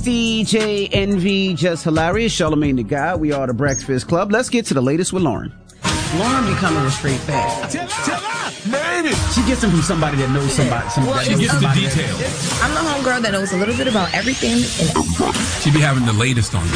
DJ Envy, Just Hilarious, Charlamagne the Guy. We are the Breakfast Club. Let's get to the latest with Lauren. Lauren becoming a straight fat. Tell her. She gets them from somebody that knows somebody. Well, she gets the details. I'm the homegirl that knows a little bit about everything. She be having the latest on you.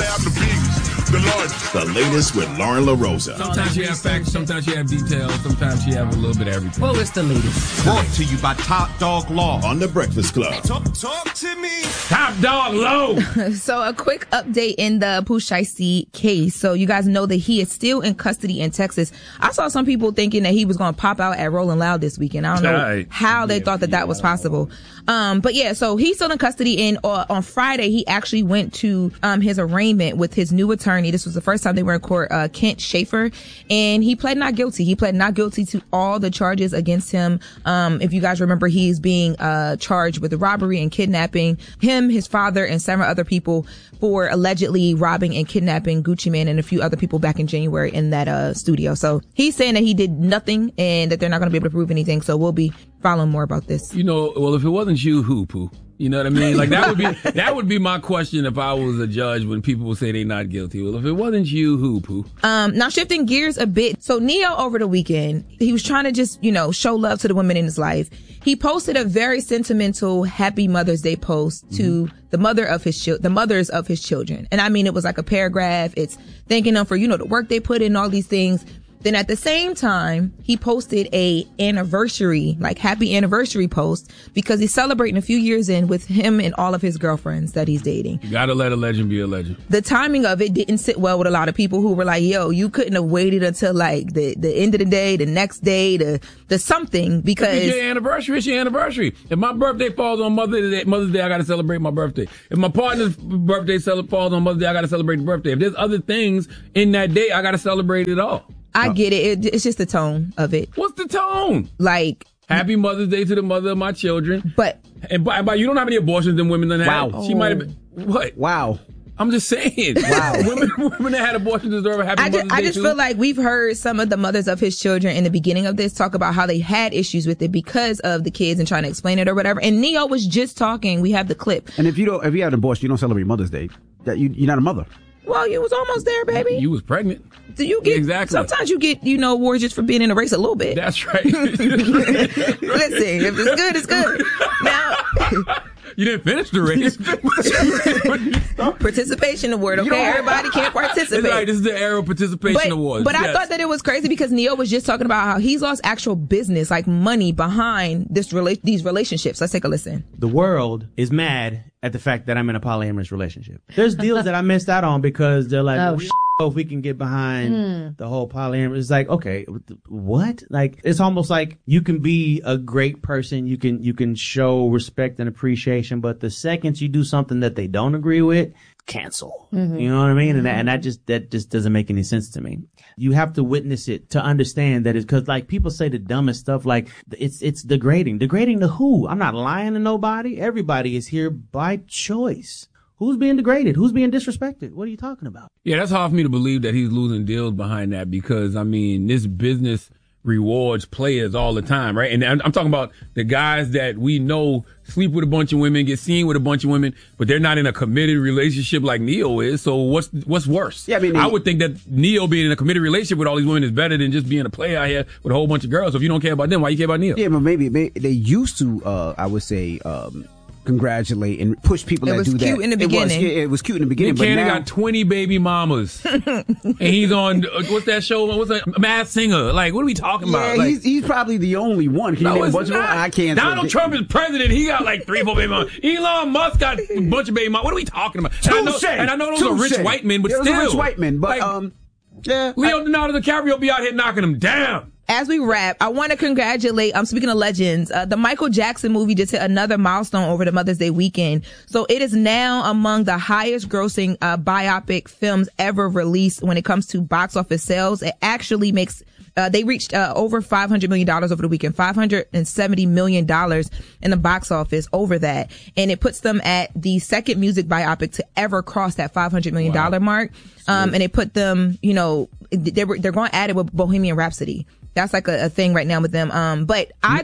The latest with Lauren LaRosa. Sometimes she have facts, sometimes she have details, sometimes she have a little bit of everything. Well, it's the latest. Brought to you by Top Dog Law on The Breakfast Club. Talk to me. Top Dog Law. So a quick update in the Pooh Shiesty case. So you guys know that he is still in custody in Texas. I saw some people thinking that he was going to pop out at Rolling Loud this weekend. I don't know how they thought that was possible. But yeah, so he's still in custody, and on Friday he actually went to his arraignment with his new attorney. This was the first time they were in court, Kent Schaefer, and he pled not guilty. He pled not guilty to all the charges against him. If you guys remember, he's being charged with robbery and kidnapping him, his father, and several other people for allegedly robbing and kidnapping Gucci Mane and a few other people back in January in that studio. So he's saying that he did nothing and that they're not going to be able to prove anything. So we'll be following more about this. You know, well, if it wasn't you, who, Pooh? You know what I mean? Like that would be my question if I was a judge when people would say they're not guilty. Well, if it wasn't you, who, Pooh? Now shifting gears a bit. So Ne-Yo over the weekend, he was trying to just, show love to the women in his life. He posted a very sentimental Happy Mother's Day post to the mothers of his children. And I mean, it was like a paragraph. It's thanking them for, the work they put in, all these things. Then at the same time, he posted a anniversary, like happy anniversary post, because he's celebrating a few years in with him and all of his girlfriends that he's dating. You gotta let a legend be a legend. The timing of it didn't sit well with a lot of people who were like, yo, you couldn't have waited until like the end of the day, the next day, the something, because it's your anniversary. It's your anniversary. If my birthday falls on Mother's Day, I gotta celebrate my birthday. If my partner's birthday falls on Mother's Day, I gotta celebrate the birthday. If there's other things in that day, I gotta celebrate it all. I get it. It's just the tone of it. What's the tone? Like, Happy Mother's Day to the mother of my children. But by you don't have any abortions than women than that. Wow. She might have been. What? Wow. I'm just saying. Wow. women that had abortions deserve a happy Mother's Day I just feel like we've heard some of the mothers of his children in the beginning of this talk about how they had issues with it because of the kids and trying to explain it or whatever. And Ne-Yo was just talking. We have the clip. And if you have an abortion, you don't celebrate Mother's Day. You're not a mother. Well, you was almost there, baby. You was pregnant. Do you get exactly? Sometimes you get, awards just for being in a race a little bit. That's right. Listen, if it's good, it's good. Now, you didn't finish the race. Participation award, okay? Everybody can't participate. Right, this is the Arrow Participation Award. But yes. I thought that it was crazy because Ne-Yo was just talking about how he's lost actual business, like money behind these relationships. Let's take a listen. The world is mad at the fact that I'm in a polyamorous relationship. There's deals that I missed out on because they're like, if we can get behind the whole polyamorous. It's like, okay, what? Like, it's almost like you can be a great person. You can show respect and appreciation, but the second you do something that they don't agree with, cancel. Mm-hmm. You know what I mean? And that just doesn't make any sense to me. You have to witness it to understand that it's because like people say the dumbest stuff, like it's degrading. Degrading to who? I'm not lying to nobody. Everybody is here by choice. Who's being degraded? Who's being disrespected? What are you talking about? Yeah, that's hard for me to believe that he's losing deals behind that because, I mean, this business rewards players all the time, right? And I'm talking about the guys that we know sleep with a bunch of women, get seen with a bunch of women, but they're not in a committed relationship like Ne-Yo is. So what's worse? Yeah, I would think that Ne-Yo being in a committed relationship with all these women is better than just being a player out here with a whole bunch of girls. So if you don't care about them, why you care about Ne-Yo? Yeah, but maybe they used to, I would say, congratulate and push people that do that. It was cute in the beginning. It was cute in the beginning, but now got 20 baby mamas, and he's on what's that show? What's that? Masked Singer? Like, what are we talking about? Yeah, he's probably the only one. Can you name a bunch of them? I can't. Donald Trump is president. He got like 3, 4 baby mamas. Elon Musk got a bunch of baby mamas. What are we talking about? And I know those are rich white men, but still, rich white men. But yeah, Leonardo DiCaprio be out here knocking them down. As we wrap, I want to congratulate, I'm speaking of legends, the Michael Jackson movie just hit another milestone over the Mother's Day weekend. So it is now among the highest grossing biopic films ever released when it comes to box office sales. It actually makes, they reached over $500 million over the weekend, $570 million in the box office over that. And it puts them at the second music biopic to ever cross that $500 million mark. And it put them, they're going at it with Bohemian Rhapsody. That's like a thing right now with them. But I took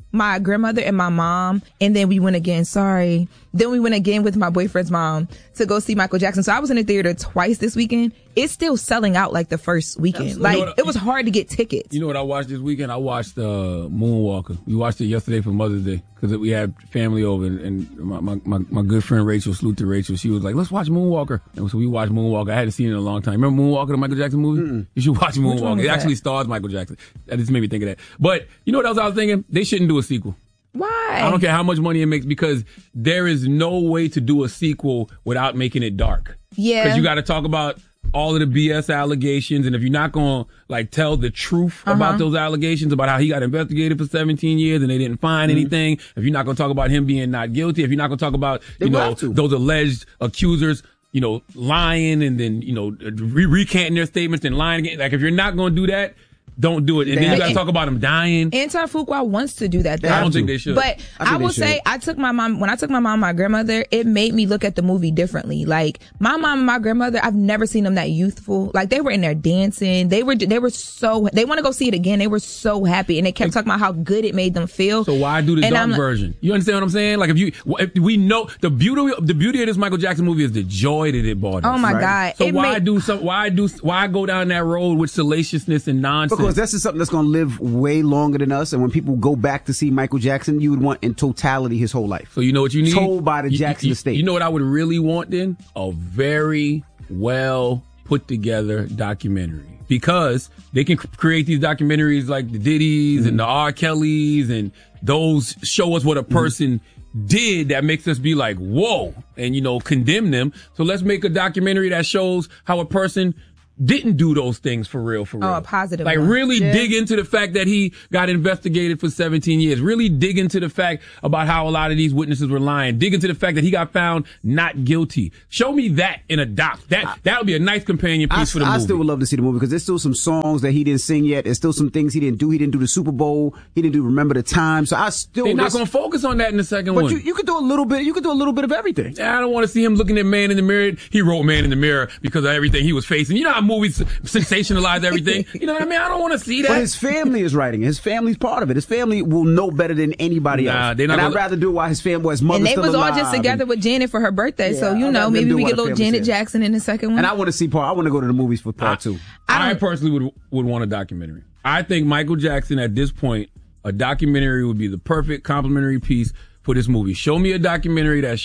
my grandmother and my mom, and then we went again. Then we went again with my boyfriend's mom to go see Michael Jackson. So I was in the theater twice this weekend. It's still selling out like the first weekend. Absolutely. Like, it was hard to get tickets. You know what I watched this weekend? I watched Moonwalker. We watched it yesterday for Mother's Day because we had family over, and my good friend Rachel, salute to Rachel, she was like, let's watch Moonwalker. And so we watched Moonwalker. I hadn't seen it in a long time. Remember Moonwalker, the Michael Jackson movie? Mm-mm. You should watch Moonwalker. It actually stars Michael Jackson. That just made me think of that. But you know what else I was thinking? They shouldn't do a sequel. Why? I don't care how much money it makes, because there is no way to do a sequel without making it dark. Yeah. Because you got to talk about all of the BS allegations, and if you're not going to like tell the truth about those allegations, about how he got investigated for 17 years and they didn't find anything, if you're not going to talk about him being not guilty, if you're not going to talk about those alleged accusers, lying and then recanting their statements and lying again, like if you're not going to do that, don't do it. And then you got to talk about him dying. Antoine Fuqua wants to do that, though. I don't think they should. But I will say, when I took my mom and my grandmother, it made me look at the movie differently. Like, my mom and my grandmother, I've never seen them that youthful. Like, they were in there dancing. they want to go see it again. They were so happy, and they kept talking about how good it made them feel. So why do the dark version? You understand what I'm saying? Like, if we know the beauty of this Michael Jackson movie is the joy that it brought us. Oh my God. So why go down that road with salaciousness and nonsense? Because this is something that's going to live way longer than us. And when people go back to see Michael Jackson, you would want in totality his whole life. So you know what you need? Told by the Jackson estate. You know what I would really want then? A very well put together documentary. Because they can create these documentaries like the Diddy's and the R. Kelly's, and those show us what a person did that makes us be like, whoa, and condemn them. So let's make a documentary that shows how a person didn't do those things for real. Oh, a positive like one. Really dig into the fact that he got investigated for 17 years. Really dig into the fact about how a lot of these witnesses were lying. Dig into the fact that he got found not guilty. Show me that in a doc. That would be a nice companion piece for the movie. I still would love to see the movie because there's still some songs that he didn't sing yet. There's still some things he didn't do. He didn't do the Super Bowl. He didn't do Remember the Time. So they're not going to focus on that in the second one. But you could do a little bit. You could do a little bit of everything. I don't want to see him looking at Man in the Mirror. He wrote Man in the Mirror because of everything he was facing. You know how movies sensationalize everything. You know what I mean? I don't want to see that. But his family is writing it. His family's part of it. His family will know better than anybody else. And I'd rather do it while his family, his mother's still alive. And they was all just together with Janet for her birthday. So, maybe we get a little Janet Jackson in the second one. And I want to see I want to go to the movies for part two. I personally would want a documentary. I think Michael Jackson at this point, a documentary would be the perfect complementary piece for this movie. Give me a documentary that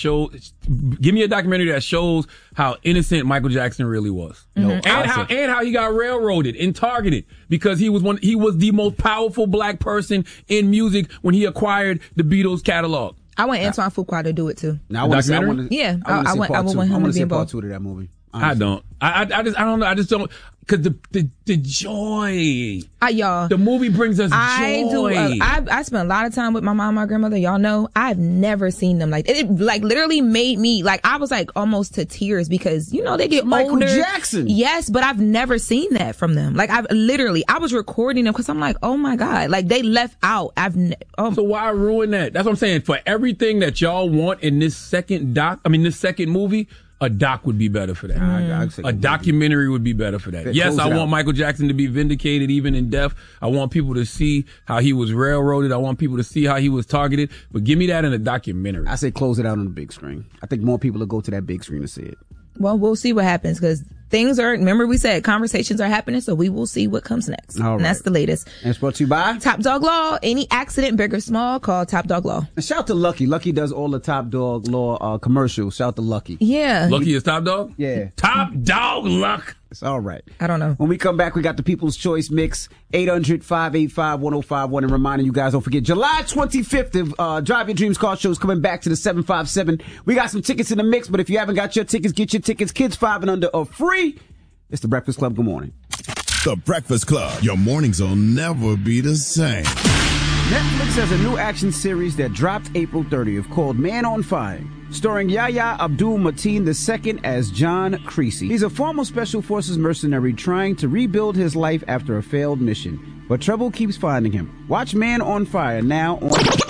shows how innocent Michael Jackson really was. And how he got railroaded and targeted because he was the most powerful black person in music when he acquired the Beatles catalog. I want Antoine Fuqua to do it too. I want to want him to be part two to that movie. Honestly. I don't. I don't know. I just don't. Cause the joy. Y'all. The movie brings us joy. I spent a lot of time with my mom and my grandmother. Y'all know, I've never seen them like, it literally made me, I was almost to tears because, they get Michael older. Michael Jackson. Yes, but I've never seen that from them. I was recording them cause I'm like, oh my God, they left out. So why ruin that? That's what I'm saying. For everything that y'all want in this second movie, a doc would be better for that. A documentary would be better for that. Yes, I want Michael Jackson to be vindicated even in death. I want people to see how he was railroaded. I want people to see how he was targeted. But give me that in a documentary. I say close it out on the big screen. I think more people will go to that big screen to see it. Well, we'll see what happens because remember we said conversations are happening, so we will see what comes next. All right. And that's the latest. And it's brought to you by Top Dog Law. Any accident, big or small, call Top Dog Law. And shout out to Lucky. Lucky does all the Top Dog Law commercials. Shout out to Lucky. Yeah. Lucky is Top Dog? Yeah. Top Dog Luck. It's all right. I don't know. When we come back, we got the People's Choice Mix, 800-585-1051. And reminding you guys, don't forget, July 25th, of Drive Your Dreams car show is coming back to the 757. We got some tickets in the mix, but if you haven't got your tickets, get your tickets. Kids 5 and under are free. It's The Breakfast Club. Good morning. The Breakfast Club. Your mornings will never be the same. Netflix has a new action series that dropped April 30th called Man on Fire, starring Yahya Abdul-Mateen II as John Creasy. He's a former Special Forces mercenary trying to rebuild his life after a failed mission, but trouble keeps finding him. Watch Man on Fire now on